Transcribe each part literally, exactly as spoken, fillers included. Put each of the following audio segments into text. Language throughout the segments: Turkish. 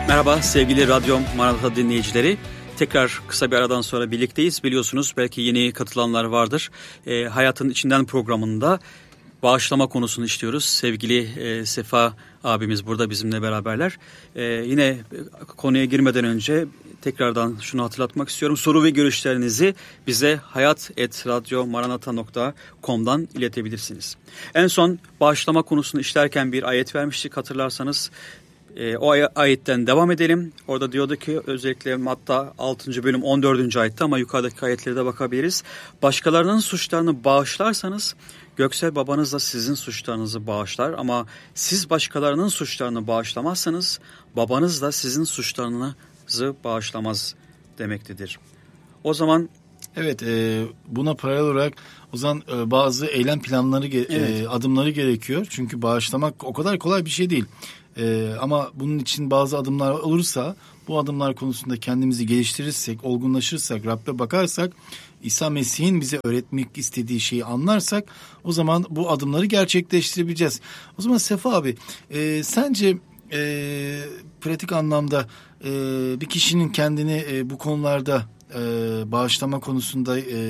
Merhaba sevgili Radyo Maranata dinleyicileri. Tekrar kısa bir aradan sonra birlikteyiz. Biliyorsunuz belki yeni katılanlar vardır. E, Hayatın İçinden programında bağışlama konusunu işliyoruz. Sevgili e, Sefa abimiz burada bizimle beraberler. E, yine konuya girmeden önce tekrardan şunu hatırlatmak istiyorum. Soru ve görüşlerinizi bize hayat et radyo maranata nokta com'dan iletebilirsiniz. En son bağışlama konusunu işlerken bir ayet vermiştik hatırlarsanız. E, o ay- ayetten devam edelim. Orada diyordu ki özellikle Matta altıncı bölüm on dördüncü ayette ama yukarıdaki ayetlere de bakabiliriz. Başkalarının suçlarını bağışlarsanız göksel babanız da sizin suçlarınızı bağışlar. Ama siz başkalarının suçlarını bağışlamazsanız babanız da sizin suçlarınızı bağışlamaz demektedir. O zaman evet e, buna paralel olarak o zaman e, bazı eylem planları ge- evet. e, adımları gerekiyor. Çünkü bağışlamak o kadar kolay bir şey değil. Ee, ama bunun için bazı adımlar olursa, bu adımlar konusunda kendimizi geliştirirsek, olgunlaşırsak, Rabbe bakarsak, İsa Mesih'in bize öğretmek istediği şeyi anlarsak, o zaman bu adımları gerçekleştirebileceğiz. O zaman Sefa abi, e, sence e, pratik anlamda e, bir kişinin kendini e, bu konularda e, bağışlama konusunda e,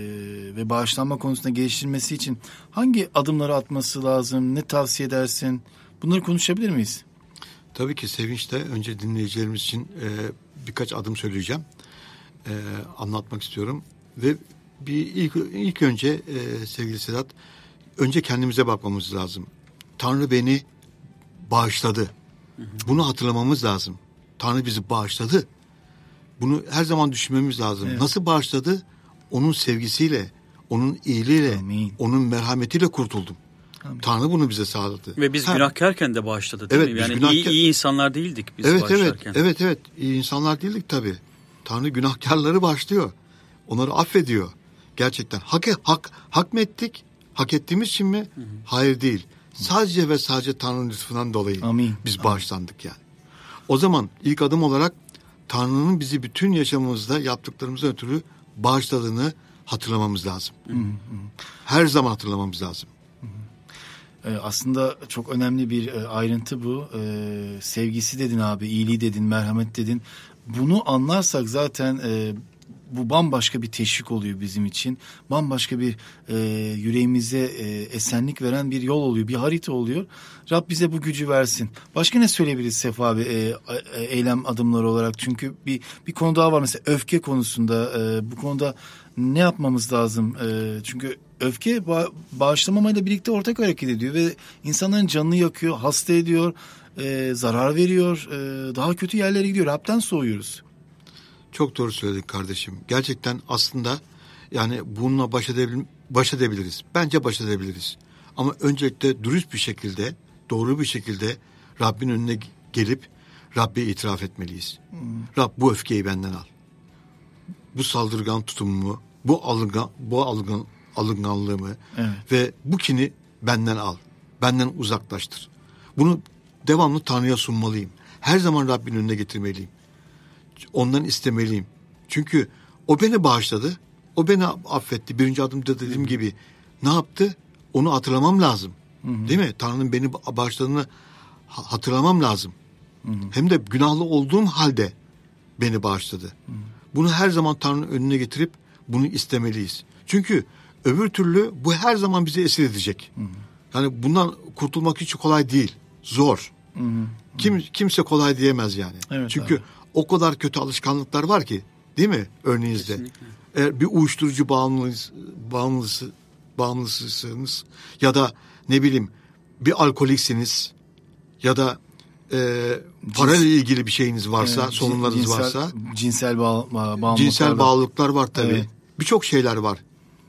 ve bağışlanma konusunda geliştirmesi için hangi adımları atması lazım, ne tavsiye edersin? Bunları konuşabilir miyiz? Tabii ki Sevinç'te önce dinleyicilerimiz için e, birkaç adım söyleyeceğim. E, anlatmak istiyorum. Ve bir ilk, ilk önce e, sevgili Sedat, önce kendimize bakmamız lazım. Tanrı beni bağışladı. Hı hı. Bunu hatırlamamız lazım. Tanrı bizi bağışladı. Bunu her zaman düşünmemiz lazım. Evet. Nasıl bağışladı? Onun sevgisiyle, onun iyiliğiyle, Amin. Onun merhametiyle kurtuldum. Amin. Tanrı bunu bize sağladı. Ve biz ha. günahkarken de bağışladı değil evet, mi? Yani günahkar... iyi, iyi insanlar değildik biz evet, bağışlarken. Evet, evet, evet. İyi insanlar değildik tabii. Tanrı günahkarları bağışlıyor. Onları affediyor. Gerçekten. Hak, hak, hak mı ettik? Hak ettiğimiz için mi? Hı hı. Hayır değil. Sadece ve sadece Tanrı'nın lütfundan dolayı Amin. Biz Amin. bağışlandık yani. O zaman ilk adım olarak Tanrı'nın bizi bütün yaşamımızda yaptıklarımızdan ötürü bağışladığını hatırlamamız lazım. Hı hı. Her zaman hatırlamamız lazım. Aslında çok önemli bir ayrıntı bu. Ee, sevgisi dedin abi, iyiliği dedin, merhamet dedin. Bunu anlarsak zaten e, bu bambaşka bir teşvik oluyor bizim için. Bambaşka bir e, yüreğimize e, esenlik veren bir yol oluyor, bir harita oluyor. Rab bize bu gücü versin. Başka ne söyleyebiliriz Sefa abi e, e, eylem adımları olarak? Çünkü bir bir konu daha var mesela öfke konusunda. E, bu konuda ne yapmamız lazım? E, çünkü öfke ba- bağışlamamayla birlikte ortak hareket ediyor ve insanların canını yakıyor, hasta ediyor, e, zarar veriyor, e, daha kötü yerlere gidiyor. Rab'den soğuyoruz. Çok doğru söyledin kardeşim. Gerçekten aslında yani bununla baş, edebil- baş edebiliriz. Bence baş edebiliriz. Ama öncelikle dürüst bir şekilde, doğru bir şekilde Rabbin önüne gelip Rabbe itiraf etmeliyiz. Hmm. Rab bu öfkeyi benden al. Bu saldırgan tutumumu, bu alıngan, bu alıngan, alınganlığımı evet. ve bu kini benden al. Benden uzaklaştır. Bunu devamlı Tanrı'ya sunmalıyım. Her zaman Rabbin önüne getirmeliyim. Ondan istemeliyim. Çünkü o beni bağışladı. O beni affetti. Birinci adımda dediğim Hı-hı. gibi ne yaptı? Onu hatırlamam lazım. Hı-hı. Değil mi? Tanrı'nın beni bağışladığını hatırlamam lazım. Hı-hı. Hem de günahlı olduğum halde beni bağışladı. Hı-hı. Bunu her zaman Tanrı'nın önüne getirip bunu istemeliyiz. Çünkü öbür türlü bu her zaman bizi esir edecek. Hı-hı. Yani bundan kurtulmak hiç kolay değil. Zor. Hı-hı. Kim, kimse kolay diyemez yani. Evet, Çünkü abi. o kadar kötü alışkanlıklar var ki, değil mi örneğinizde? Kesinlikle. Eğer bir uyuşturucu bağımlısı, bağımlısı, bağımlısınız ya da ne bileyim bir alkoliksiniz ya da e, parayla ilgili bir şeyiniz varsa, evet, sorunlarınız cinsel, varsa. Cinsel bağ, bağımlılıklar Cinsel bağlılıklar var tabii. Evet. Birçok şeyler var.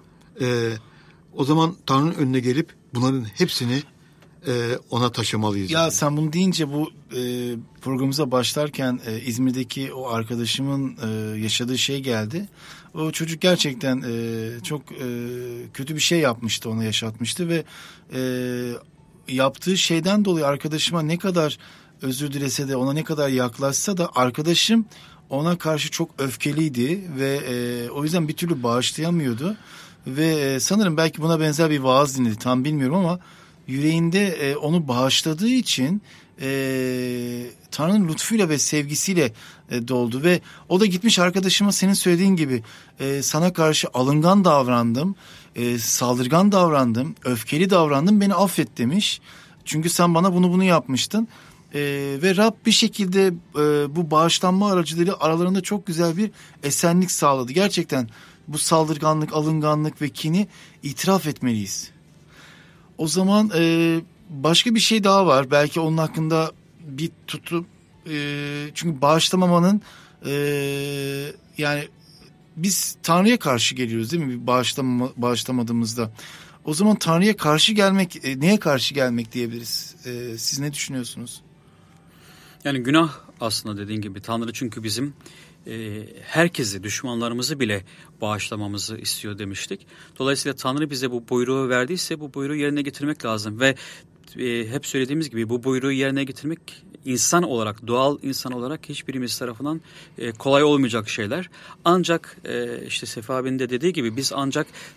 E, o zaman Tanrı'nın önüne gelip bunların hepsini Ee, ona taşımalıyız. Ya yani. Sen bunu deyince bu e, programımıza başlarken e, İzmir'deki o arkadaşımın e, yaşadığı şey geldi. O çocuk gerçekten e, çok e, kötü bir şey yapmıştı, ona yaşatmıştı ve e, yaptığı şeyden dolayı arkadaşıma ne kadar özür dilese de, ona ne kadar yaklaşsa da arkadaşım ona karşı çok öfkeliydi ve e, o yüzden bir türlü bağışlayamıyordu ve e, sanırım belki buna benzer bir vaaz dinledi, tam bilmiyorum ama yüreğinde e, onu bağışladığı için e, Tanrı'nın lütfuyla ve sevgisiyle e, doldu ve o da gitmiş arkadaşıma senin söylediğin gibi e, sana karşı alıngan davrandım, e, saldırgan davrandım, öfkeli davrandım, beni affet demiş. Çünkü sen bana bunu bunu yapmıştın. E, ve Rab bir şekilde e, bu bağışlanma aracılığıyla aralarında çok güzel bir esenlik sağladı. Gerçekten bu saldırganlık, alınganlık ve kini itiraf etmeliyiz. O zaman e, başka bir şey daha var. Belki onun hakkında bir tutum. E, çünkü bağışlamamanın e, yani biz Tanrı'ya karşı geliyoruz değil mi? Bir bağışlama, bağışlamadığımızda. O zaman Tanrı'ya karşı gelmek, e, neye karşı gelmek diyebiliriz? E, siz ne düşünüyorsunuz? Yani günah aslında dediğin gibi Tanrı çünkü bizim e, herkesi, düşmanlarımızı bile bağışlamamızı istiyor demiştik. Dolayısıyla Tanrı bize bu buyruğu verdiyse bu buyruğu yerine getirmek lazım ve e, hep söylediğimiz gibi bu buyruğu yerine getirmek insan olarak, doğal insan olarak hiçbirimiz tarafından e, kolay olmayacak şeyler. Ancak e, işte Sefa abinin de dediği gibi biz ancak